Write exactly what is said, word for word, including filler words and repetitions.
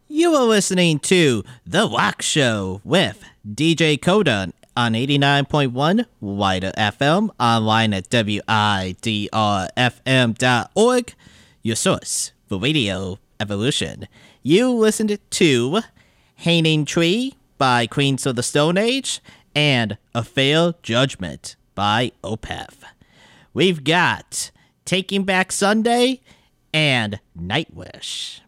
You are listening to The Rock Show with D J Coda on eighty-nine point one Wider F M, online at W I D R F M dot org, your source for radio evolution. You listened to Hanging Tree by Queens of the Stone Age and A Fair Judgment by Opeth. We've got Taking Back Sunday and Nightwish.